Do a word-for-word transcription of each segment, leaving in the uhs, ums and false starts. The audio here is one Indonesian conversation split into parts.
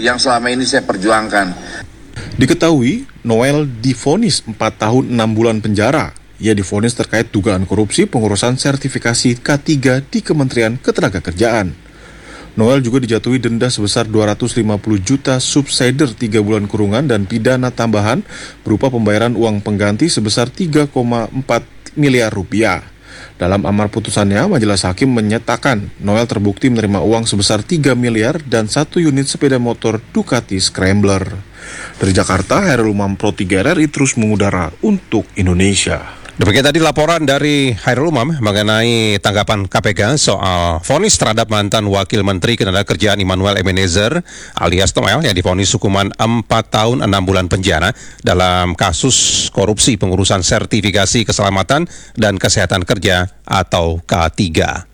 yang selama ini saya perjuangkan. Diketahui, Noel divonis empat tahun enam bulan penjara. Ia divonis terkait dugaan korupsi pengurusan sertifikasi K tiga di Kementerian Ketenagakerjaan. Noel juga dijatuhi denda sebesar dua ratus lima puluh juta subsider tiga bulan kurungan dan pidana tambahan berupa pembayaran uang pengganti sebesar tiga koma empat miliar rupiah. Dalam amar putusannya, majelis hakim menyatakan Noel terbukti menerima uang sebesar tiga miliar dan satu unit sepeda motor Ducati Scrambler. Dari Jakarta, Hairul Umam Pro tiga R R I terus mengudara untuk Indonesia. Demikian tadi laporan dari Hairul Umam mengenai tanggapan K P K soal vonis terhadap mantan Wakil Menteri Ketenagakerjaan Immanuel Ebenezer alias Noel yang divonis hukuman empat tahun enam bulan penjara dalam kasus korupsi pengurusan sertifikasi keselamatan dan kesehatan kerja atau K tiga.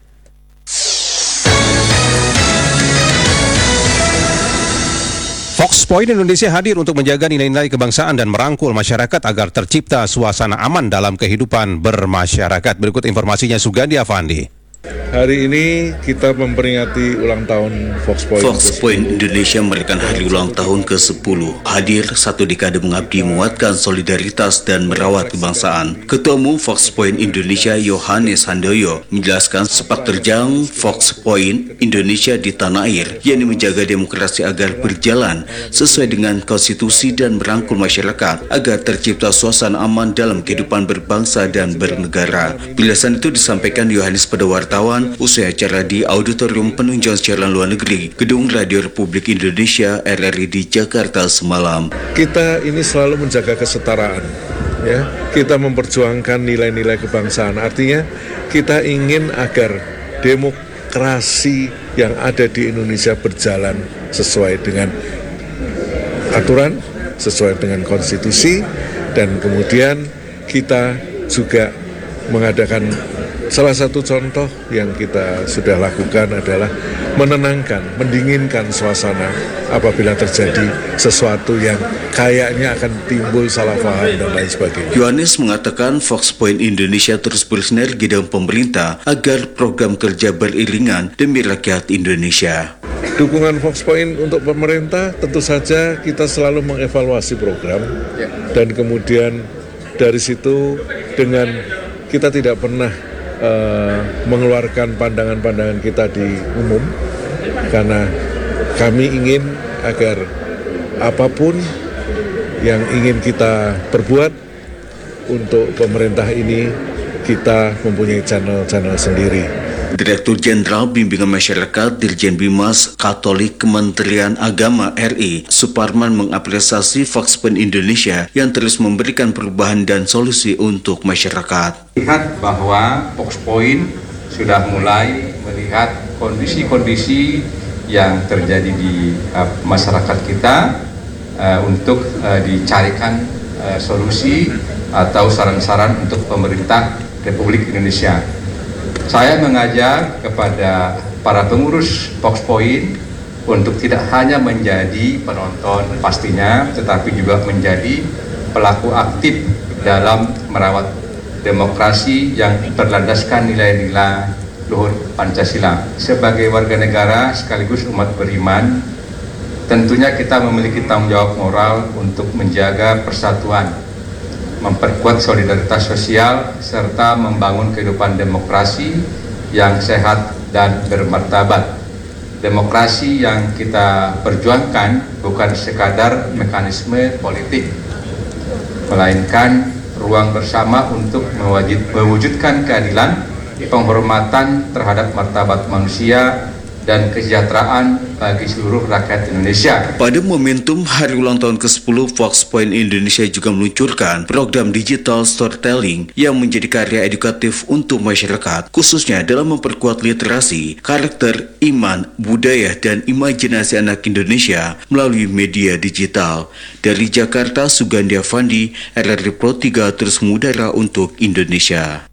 Fox Point Indonesia hadir untuk menjaga nilai-nilai kebangsaan dan merangkul masyarakat agar tercipta suasana aman dalam kehidupan bermasyarakat. Berikut informasinya Sugandi Avandi. Hari ini kita memperingati ulang tahun Fox Point. Fox Point Indonesia merayakan hari ulang tahun ke sepuluh. Hadir satu dekade mengabdi menguatkan solidaritas dan merawat kebangsaan. Ketua Umum Fox Point Indonesia Yohanes Handoyo menjelaskan sepak terjang Fox Point Indonesia di tanah air, yakni menjaga demokrasi agar berjalan sesuai dengan konstitusi dan merangkul masyarakat agar tercipta suasana aman dalam kehidupan berbangsa dan bernegara. Penjelasan itu disampaikan Yohanes pada wartawan usai acara di Auditorium Penunjang Siaran Luar Negeri Gedung Radio Republik Indonesia R R I di Jakarta semalam. Kita ini selalu menjaga kesetaraan, ya. Kita memperjuangkan nilai-nilai kebangsaan. Artinya kita ingin agar demokrasi yang ada di Indonesia berjalan sesuai dengan aturan, sesuai dengan konstitusi, dan kemudian kita juga mengadakan salah satu contoh yang kita sudah lakukan adalah menenangkan, mendinginkan suasana apabila terjadi sesuatu yang kayaknya akan timbul salah paham dan lain sebagainya. Yohanes mengatakan Fox Point Indonesia terus bersinergi dengan pemerintah agar program kerja beriringan demi rakyat Indonesia. Dukungan Fox Point untuk pemerintah tentu saja kita selalu mengevaluasi program dan kemudian dari situ dengan kita tidak pernah Uh, mengeluarkan pandangan-pandangan kita di umum karena kami ingin agar apapun yang ingin kita perbuat untuk pemerintah ini kita mempunyai channel-channel sendiri. Direktur Jenderal Bimbingan Masyarakat Dirjen Bimas Katolik Kementerian Agama R I Suparman mengapresiasi Fox Point Indonesia yang terus memberikan perubahan dan solusi untuk masyarakat. Lihat bahwa Fox Point sudah mulai melihat kondisi-kondisi yang terjadi di uh, masyarakat kita uh, untuk uh, dicarikan uh, solusi atau saran-saran untuk pemerintah Republik Indonesia. Saya mengajak kepada para pengurus Fox Point untuk tidak hanya menjadi penonton pastinya, tetapi juga menjadi pelaku aktif dalam merawat demokrasi yang berlandaskan nilai-nilai luhur Pancasila. Sebagai warga negara sekaligus umat beriman, tentunya kita memiliki tanggung jawab moral untuk menjaga persatuan, memperkuat solidaritas sosial, serta membangun kehidupan demokrasi yang sehat dan bermartabat. Demokrasi yang kita perjuangkan bukan sekadar mekanisme politik, melainkan ruang bersama untuk mewujudkan keadilan, penghormatan terhadap martabat manusia, dan kesejahteraan bagi seluruh rakyat Indonesia. Pada momentum hari ulang tahun ke sepuluh, Fox Point Indonesia juga meluncurkan program digital storytelling yang menjadi karya edukatif untuk masyarakat, khususnya dalam memperkuat literasi, karakter, iman, budaya, dan imajinasi anak Indonesia melalui media digital. Dari Jakarta, Sugandi Avandi, R R I Pro tiga terus mengudara untuk Indonesia.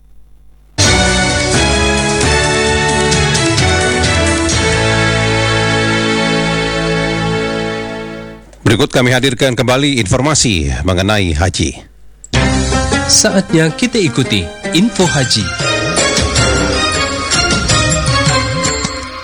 Berikut kami hadirkan kembali informasi mengenai haji. Saatnya kita ikuti info haji.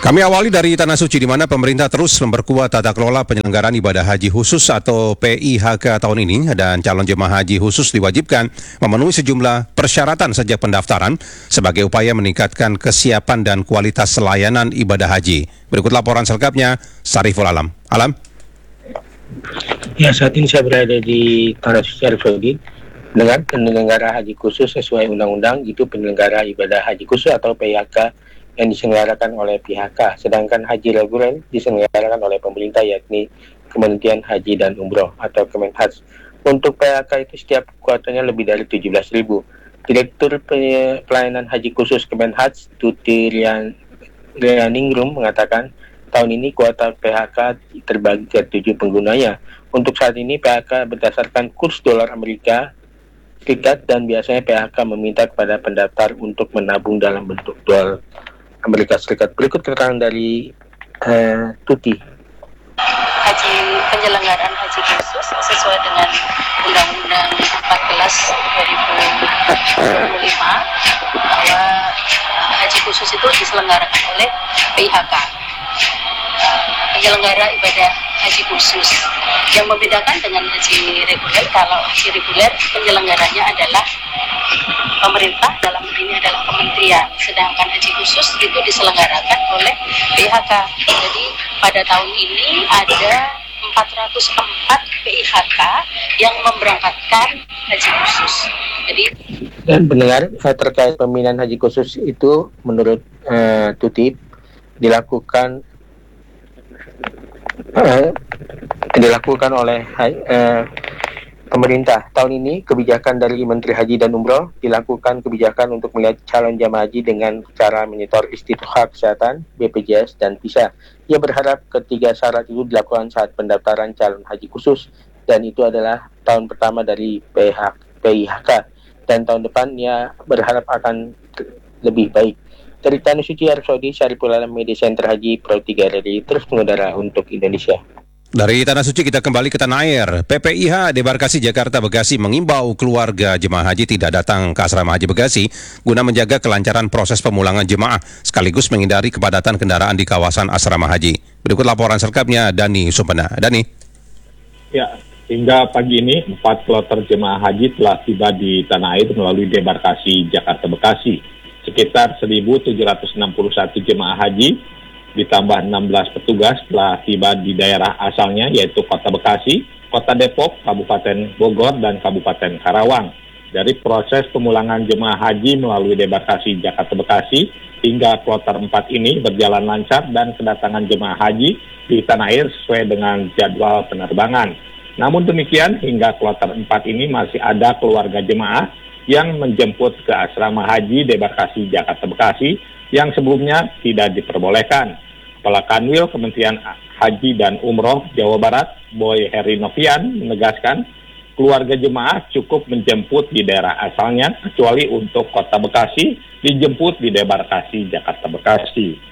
Kami awali dari Tanah Suci, di mana pemerintah terus memperkuat tata kelola penyelenggaraan ibadah haji khusus atau P I H K tahun ini, dan calon jemaah haji khusus diwajibkan memenuhi sejumlah persyaratan sejak pendaftaran sebagai upaya meningkatkan kesiapan dan kualitas layanan ibadah haji. Berikut laporan selengkapnya, Sariful Alam. Alam? Ya, saat ini saya berada di Tanah Suci Arab Saudi dengan penyelenggara haji khusus sesuai undang-undang, itu penyelenggara ibadah haji khusus atau P I H K yang diselenggarakan oleh P H K, sedangkan haji reguler diselenggarakan oleh pemerintah, yakni Kementerian Haji dan Umroh atau Kemenhaj. Untuk P H K itu setiap kuotanya lebih dari tujuh belas ribu. Direktur Pelayanan Haji Khusus Kemenhaj, Tuti Rianingrum, mengatakan tahun ini kuota P H K terbagi ke tujuh penggunanya. Untuk saat ini P H K berdasarkan kurs dolar Amerika Serikat, dan biasanya P H K meminta kepada pendaftar untuk menabung dalam bentuk dolar Amerika Serikat. Berikut keterangan dari uh, Tuti. Haji penyelenggaraan haji khusus sesuai dengan Undang-Undang empat belas dua ribu dua puluh lima bahwa haji khusus itu diselenggarakan oleh P I H K, penyelenggara ibadah haji khusus. Yang membedakan dengan haji reguler, kalau haji reguler penyelenggaranya adalah pemerintah, dalam ini adalah kementerian, sedangkan haji khusus itu diselenggarakan oleh P I H K. Jadi pada tahun ini ada empat ratus empat P I H K yang memberangkatkan haji khusus. Jadi dan pendengar, terkait pembinaan haji khusus itu menurut uh, Tuti dilakukan uh, dilakukan oleh uh, pemerintah. Tahun ini kebijakan dari Menteri Haji dan Umroh dilakukan kebijakan untuk melihat calon jamaah haji dengan cara menyetor istitoha kesehatan, B P J S, dan visa. Ia berharap ketiga syarat itu dilakukan saat pendaftaran calon haji khusus, dan itu adalah tahun pertama dari P I H K, dan tahun depan ia berharap akan lebih baik. Dari Tanah Suci Arab Saudi, Syariful Alam, Media Center Haji Pro tiga R I terus mengudara untuk Indonesia. Dari Tanah Suci kita kembali ke tanah air. P P I H Debarkasi Jakarta Bekasi mengimbau keluarga jemaah haji tidak datang ke asrama haji Bekasi guna menjaga kelancaran proses pemulangan jemaah sekaligus menghindari kepadatan kendaraan di kawasan asrama haji. Berikut laporan selengkapnya, Dani Sumpena. Dani. Ya, hingga pagi ini empat kloter jemaah haji telah tiba di tanah air melalui Debarkasi Jakarta Bekasi. Sekitar seribu tujuh ratus enam puluh satu jemaah haji ditambah enam belas petugas telah tiba di daerah asalnya, yaitu Kota Bekasi, Kota Depok, Kabupaten Bogor, dan Kabupaten Karawang. Dari proses pemulangan jemaah haji melalui Debarkasi Jakarta Bekasi hingga kloter empat ini berjalan lancar, dan kedatangan jemaah haji di tanah air sesuai dengan jadwal penerbangan. Namun demikian, hingga kloter empat ini masih ada keluarga jemaah yang menjemput ke asrama haji Debarkasi Jakarta Bekasi yang sebelumnya tidak diperbolehkan. Kepala Kanwil Kementerian Haji dan Umroh Jawa Barat, Boy Heri Novian, menegaskan keluarga jemaah cukup menjemput di daerah asalnya, kecuali untuk Kota Bekasi dijemput di Debarkasi Jakarta Bekasi.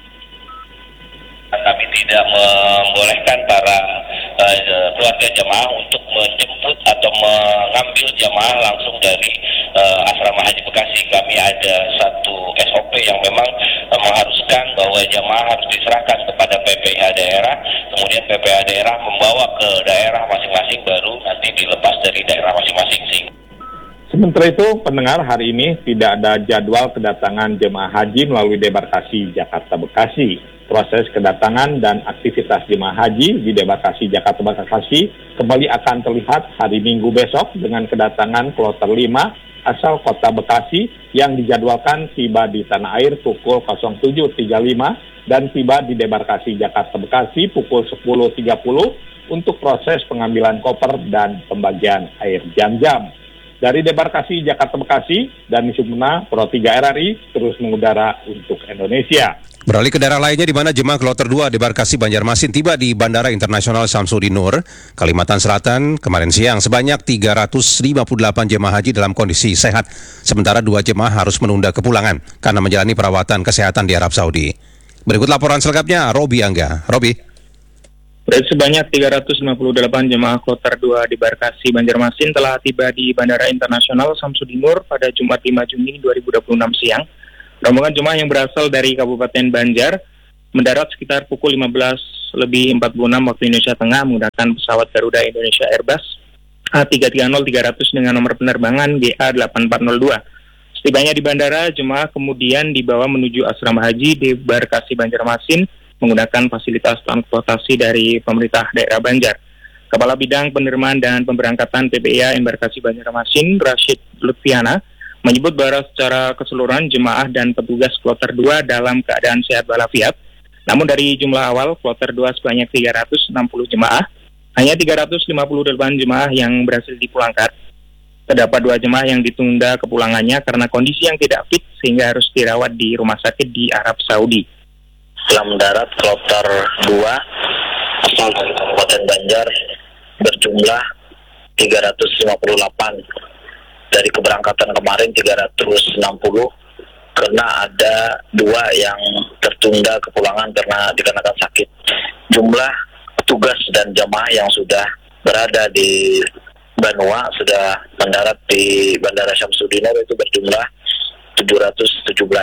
Kami tidak membolehkan para uh, keluarga jemaah untuk menjemput atau mengambil jemaah langsung dari uh, asrama haji Bekasi. Kami ada satu S O P yang memang uh, mengharuskan bahwa jemaah harus diserahkan kepada P P I H daerah, kemudian P P I H daerah membawa ke daerah masing-masing, baru nanti dilepas dari daerah masing-masing. Sementara itu, pendengar, hari ini tidak ada jadwal kedatangan jemaah haji melalui Debarkasi Jakarta Bekasi. Proses kedatangan dan aktivitas jemaah haji di Debarkasi Jakarta Bekasi kembali akan terlihat hari Minggu besok dengan kedatangan kloter lima asal Kota Bekasi yang dijadwalkan tiba di tanah air pukul tujuh tiga puluh lima dan tiba di Debarkasi Jakarta Bekasi pukul sepuluh tiga puluh untuk proses pengambilan koper dan pembagian air jam-jam. Dari Debarkasi Jakarta Bekasi, Dani Sumpena, Pro tiga R R I, terus mengudara untuk Indonesia. Beralih ke daerah lainnya, di mana jemaah kloter dua Debarkasi Banjarmasin tiba di Bandara Internasional Samsudin Nur, Kalimantan Selatan kemarin siang. Sebanyak tiga ratus lima puluh delapan jemaah haji dalam kondisi sehat, sementara dua jemaah harus menunda kepulangan karena menjalani perawatan kesehatan di Arab Saudi. Berikut laporan selengkapnya, Robi Angga. Robi. Dari sebanyak tiga ratus lima puluh delapan jemaah kloter dua Debarkasi Banjarmasin telah tiba di Bandara Internasional Samsudin Nur pada Jumat lima Juni dua ribu dua puluh enam siang. Rombongan jemaah yang berasal dari Kabupaten Banjar, mendarat sekitar pukul lima belas lebih empat puluh enam waktu Indonesia Tengah menggunakan pesawat Garuda Indonesia Airbus A tiga tiga nol tiga ratus dengan nomor penerbangan G A delapan empat nol dua. Setibanya di bandara, jemaah kemudian dibawa menuju asrama haji di Barkasi Banjarmasin menggunakan fasilitas transportasi dari pemerintah daerah Banjar. Kepala Bidang Penerimaan dan Pemberangkatan P P I A Embarkasi Banjarmasin, Rashid Lutfiana, menyebut bahwa secara keseluruhan jemaah dan petugas kloter dua dalam keadaan sehat walafiat. Namun dari jumlah awal, kloter dua sebanyak tiga ratus enam puluh jemaah, hanya tiga ratus lima puluh delapan jemaah yang berhasil dipulangkan. Terdapat dua jemaah yang ditunda kepulangannya karena kondisi yang tidak fit sehingga harus dirawat di rumah sakit di Arab Saudi. Setelah mendarat, kloter dua asal dari Kabupaten Banjar berjumlah tiga ratus lima puluh delapan. Dari keberangkatan kemarin tiga ratus enam puluh, karena ada dua yang tertunda kepulangan karena dikarenakan sakit. Jumlah petugas dan jamaah yang sudah berada di Banua sudah mendarat di Bandara Syamsuddin itu berjumlah tujuh ratus tujuh belas.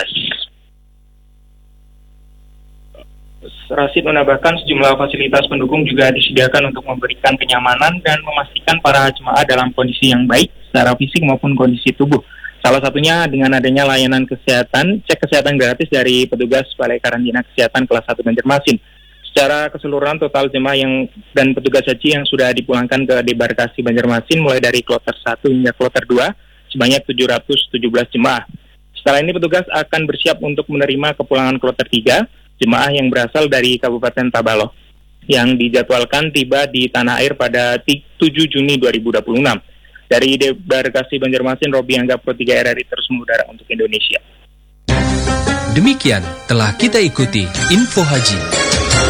Rashid menambahkan sejumlah fasilitas pendukung juga disediakan untuk memberikan kenyamanan dan memastikan para jemaah dalam kondisi yang baik secara fisik maupun kondisi tubuh. Salah satunya dengan adanya layanan kesehatan, cek kesehatan gratis dari petugas Balai Karantina Kesehatan kelas satu Banjarmasin. Secara keseluruhan total jemaah yang dan petugas haji yang sudah dipulangkan ke debarkasi Banjarmasin mulai dari kloter satu hingga kloter dua sebanyak tujuh ratus tujuh belas jemaah. Setelah ini petugas akan bersiap untuk menerima kepulangan kloter tiga, jemaah yang berasal dari Kabupaten Tabaloh yang dijadwalkan tiba di tanah air pada tujuh Juni dua ribu dua puluh enam. Dari debarkasi Banjarmasin, Robi Angga Pro tiga R R I terus mengudara untuk Indonesia. Demikian telah kita ikuti Info Haji.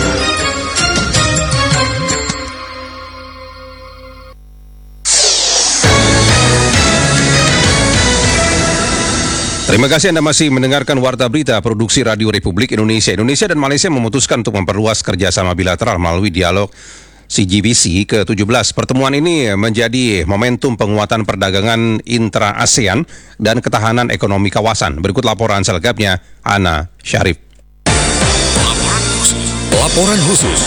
Terima kasih Anda masih mendengarkan Warta Berita Produksi Radio Republik Indonesia. Indonesia dan Malaysia memutuskan untuk memperluas kerjasama bilateral melalui dialog C G B C ke tujuh belas. Pertemuan ini menjadi momentum penguatan perdagangan intra-ASEAN dan ketahanan ekonomi kawasan. Berikut laporan selengkapnya, Ana Syarif. Laporan khusus. Laporan khusus.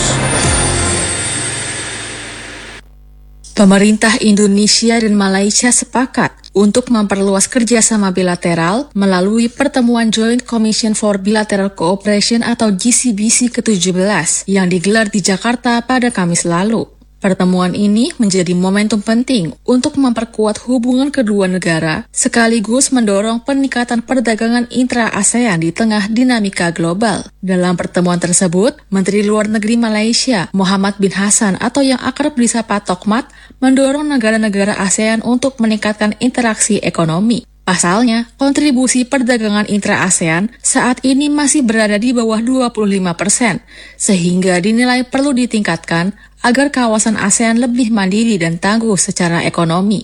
Pemerintah Indonesia dan Malaysia sepakat untuk memperluas kerjasama bilateral melalui pertemuan Joint Commission for Bilateral Cooperation atau G C B C ke tujuh belas yang digelar di Jakarta pada Kamis lalu. Pertemuan ini menjadi momentum penting untuk memperkuat hubungan kedua negara sekaligus mendorong peningkatan perdagangan intra-ASEAN di tengah dinamika global. Dalam pertemuan tersebut, Menteri Luar Negeri Malaysia Muhammad bin Hassan atau yang akrab disapa Tokmat mendorong negara-negara ASEAN untuk meningkatkan interaksi ekonomi. Pasalnya, kontribusi perdagangan intra-ASEAN saat ini masih berada di bawah dua puluh lima persen, sehingga dinilai perlu ditingkatkan agar kawasan ASEAN lebih mandiri dan tangguh secara ekonomi.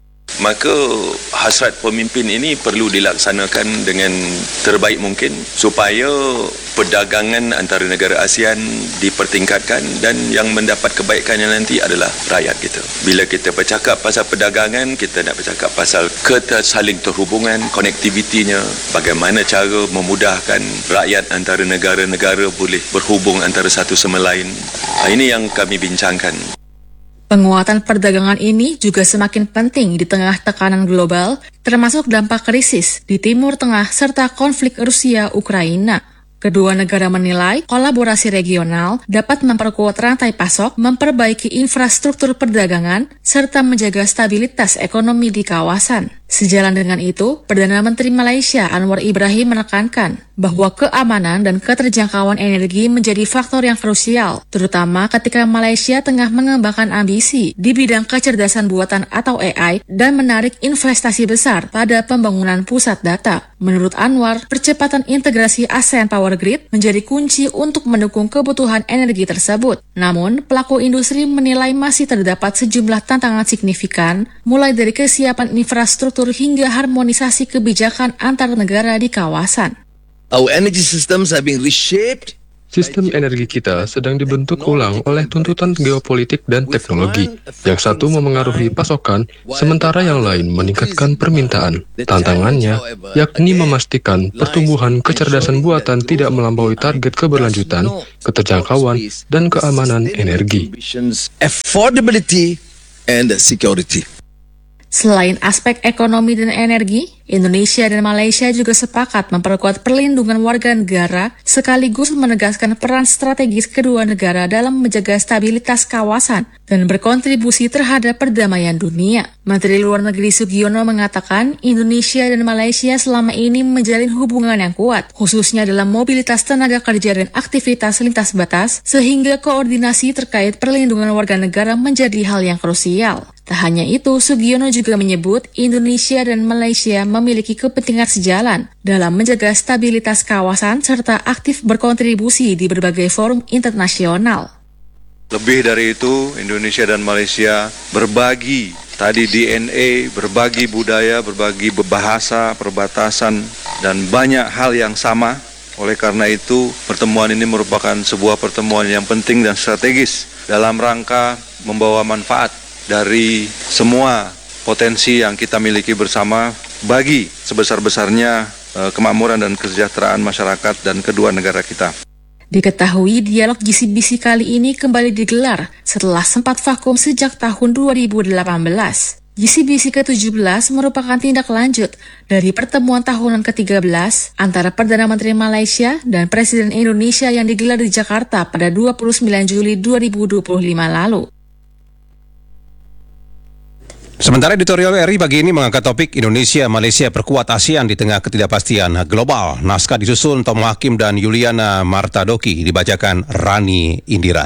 Maka hasrat pemimpin ini perlu dilaksanakan dengan terbaik mungkin supaya perdagangan antara negara ASEAN dipertingkatkan dan yang mendapat kebaikannya nanti adalah rakyat kita. Bila kita bercakap pasal perdagangan, kita nak bercakap pasal ketersaling terhubungan, konektivitinya, bagaimana cara memudahkan rakyat antara negara-negara boleh berhubung antara satu sama lain. Ini yang kami bincangkan. Penguatan perdagangan ini juga semakin penting di tengah tekanan global, termasuk dampak krisis di Timur Tengah serta konflik Rusia-Ukraina. Kedua negara menilai kolaborasi regional dapat memperkuat rantai pasok, memperbaiki infrastruktur perdagangan, serta menjaga stabilitas ekonomi di kawasan. Sejalan dengan itu, Perdana Menteri Malaysia Anwar Ibrahim menekankan bahwa keamanan dan keterjangkauan energi menjadi faktor yang krusial, terutama ketika Malaysia tengah mengembangkan ambisi di bidang kecerdasan buatan atau A I dan menarik investasi besar pada pembangunan pusat data. Menurut Anwar, percepatan integrasi ASEAN Power Grid menjadi kunci untuk mendukung kebutuhan energi tersebut. Namun, pelaku industri menilai masih terdapat sejumlah tantangan signifikan, mulai dari kesiapan infrastruktur hingga harmonisasi kebijakan antar negara di kawasan. Our energy systems have been reshaped Sistem energi kita sedang dibentuk ulang oleh tuntutan geopolitik dan teknologi. Yang satu memengaruhi pasokan, sementara yang lain meningkatkan permintaan. Tantangannya, yakni memastikan pertumbuhan kecerdasan buatan tidak melampaui target keberlanjutan, keterjangkauan, dan keamanan energi. Affordability and security. Selain aspek ekonomi dan energi, Indonesia dan Malaysia juga sepakat memperkuat perlindungan warga negara sekaligus menegaskan peran strategis kedua negara dalam menjaga stabilitas kawasan dan berkontribusi terhadap perdamaian dunia. Menteri Luar Negeri Sugiono mengatakan Indonesia dan Malaysia selama ini menjalin hubungan yang kuat, khususnya dalam mobilitas tenaga kerja dan aktivitas lintas batas, sehingga koordinasi terkait perlindungan warga negara menjadi hal yang krusial. Tak hanya itu, Sugiono juga menyebut Indonesia dan Malaysia memiliki kepentingan sejalan dalam menjaga stabilitas kawasan serta aktif berkontribusi di berbagai forum internasional. Lebih dari itu, Indonesia dan Malaysia berbagi tadi D N A, berbagi budaya, berbagi bahasa, perbatasan, dan banyak hal yang sama. Oleh karena itu, pertemuan ini merupakan sebuah pertemuan yang penting dan strategis dalam rangka membawa manfaat dari semua potensi yang kita miliki bersama bagi sebesar-besarnya uh, kemakmuran dan kesejahteraan masyarakat dan kedua negara kita. Diketahui dialog G C B C kali ini kembali digelar setelah sempat vakum sejak tahun dua ribu delapan belas. G C B C ke tujuh belas merupakan tindak lanjut dari pertemuan tahunan ke tiga belas antara Perdana Menteri Malaysia dan Presiden Indonesia yang digelar di Jakarta pada dua puluh sembilan Juli dua ribu dua puluh lima lalu. Sementara editorial R I pagi ini mengangkat topik Indonesia Malaysia perkuat ASEAN di tengah ketidakpastian global. Naskah disusun Tom Hakim dan Yuliana Martadoki, dibacakan Rani Indira.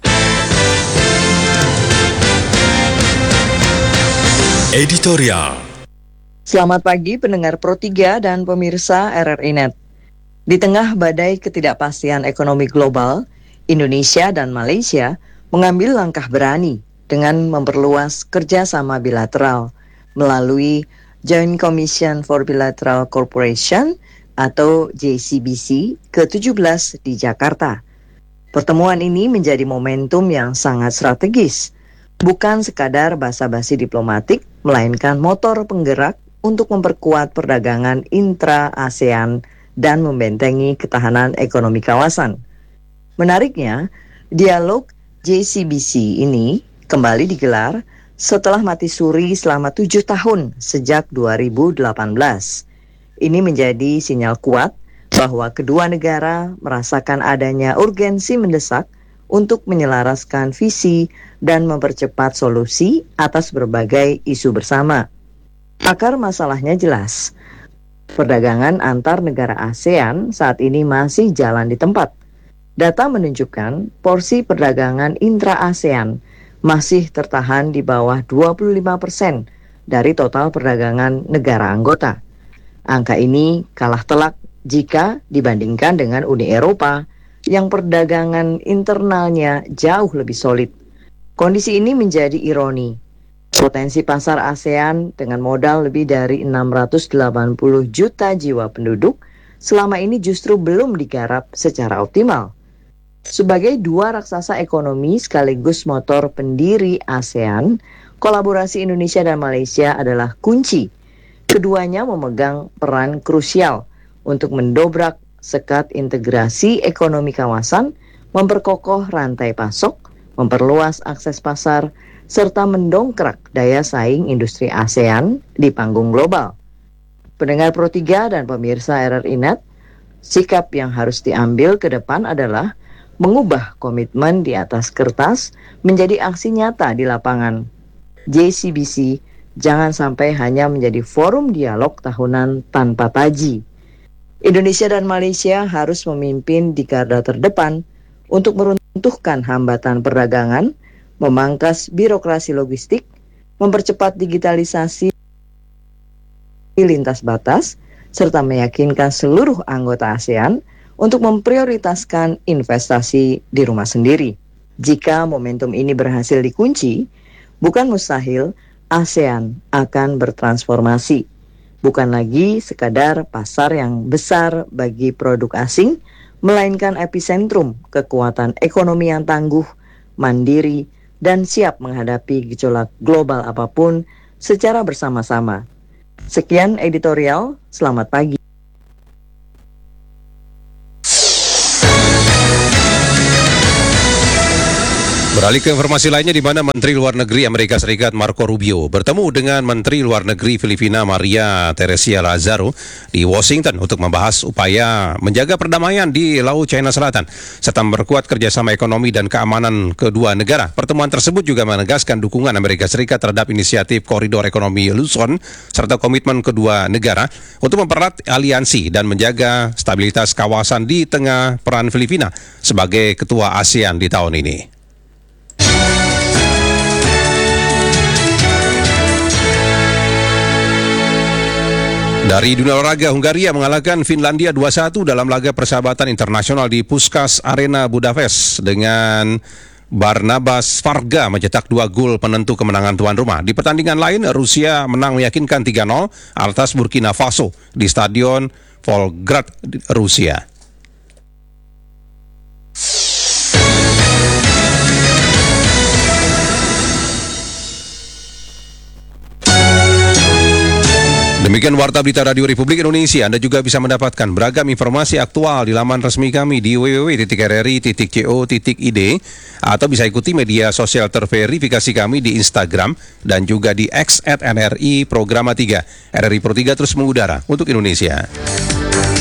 Editorial. Selamat pagi pendengar Pro tiga dan pemirsa R R I Net. Di tengah badai ketidakpastian ekonomi global, Indonesia dan Malaysia mengambil langkah berani dengan memperluas kerjasama bilateral melalui Joint Commission for Bilateral Cooperation atau J C B C ke tujuh belas di Jakarta. Pertemuan ini menjadi momentum yang sangat strategis, bukan sekadar basa-basi diplomatik, melainkan motor penggerak untuk memperkuat perdagangan intra-ASEAN dan membentengi ketahanan ekonomi kawasan. Menariknya, dialog J C B C ini kembali digelar setelah mati suri selama tujuh tahun sejak dua ribu delapan belas. Ini menjadi sinyal kuat bahwa kedua negara merasakan adanya urgensi mendesak untuk menyelaraskan visi dan mempercepat solusi atas berbagai isu bersama. Akar masalahnya jelas. Perdagangan antar negara ASEAN saat ini masih jalan di tempat. Data menunjukkan porsi perdagangan intra-ASEAN masih tertahan di bawah dua puluh lima persen dari total perdagangan negara anggota. Angka ini kalah telak jika dibandingkan dengan Uni Eropa yang perdagangan internalnya jauh lebih solid. Kondisi ini menjadi ironi. Potensi pasar ASEAN dengan modal lebih dari enam ratus delapan puluh juta jiwa penduduk selama ini justru belum digarap secara optimal. Sebagai dua raksasa ekonomi sekaligus motor pendiri ASEAN, kolaborasi Indonesia dan Malaysia adalah kunci. Keduanya memegang peran krusial untuk mendobrak sekat integrasi ekonomi kawasan, memperkokoh rantai pasok, memperluas akses pasar, serta mendongkrak daya saing industri ASEAN di panggung global. Pendengar Pro tiga dan pemirsa R R I Net, sikap yang harus diambil ke depan adalah mengubah komitmen di atas kertas menjadi aksi nyata di lapangan. J C B C jangan sampai hanya menjadi forum dialog tahunan tanpa taji. Indonesia dan Malaysia harus memimpin di garda terdepan untuk meruntuhkan hambatan perdagangan, memangkas birokrasi logistik, mempercepat digitalisasi lintas batas, serta meyakinkan seluruh anggota ASEAN untuk memprioritaskan investasi di rumah sendiri. Jika momentum ini berhasil dikunci, bukan mustahil ASEAN akan bertransformasi. Bukan lagi sekadar pasar yang besar bagi produk asing, melainkan epicentrum kekuatan ekonomi yang tangguh, mandiri, dan siap menghadapi gejolak global apapun secara bersama-sama. Sekian editorial, selamat pagi. Beralih ke informasi lainnya, di mana Menteri Luar Negeri Amerika Serikat Marco Rubio bertemu dengan Menteri Luar Negeri Filipina Maria Teresia Lazaro di Washington untuk membahas upaya menjaga perdamaian di Laut China Selatan serta memperkuat kerjasama ekonomi dan keamanan kedua negara. Pertemuan tersebut juga menegaskan dukungan Amerika Serikat terhadap inisiatif Koridor Ekonomi Luzon serta komitmen kedua negara untuk mempererat aliansi dan menjaga stabilitas kawasan di tengah peran Filipina sebagai ketua ASEAN di tahun ini. Dari dunia olahraga, Hungaria mengalahkan Finlandia dua satu dalam laga persahabatan internasional di Puskás Arena Budapest dengan Barnabas Varga mencetak dua gol penentu kemenangan tuan rumah. Di pertandingan lain, Rusia menang meyakinkan tiga nol atas Burkina Faso di Stadion Volgograd, Rusia. Demikian Warta Berita Radio Republik Indonesia. Anda juga bisa mendapatkan beragam informasi aktual di laman resmi kami di w w w titik r r i titik co titik i d atau bisa ikuti media sosial terverifikasi kami di Instagram dan juga di X at N R I Programa tiga. R R I Pro tiga terus mengudara untuk Indonesia.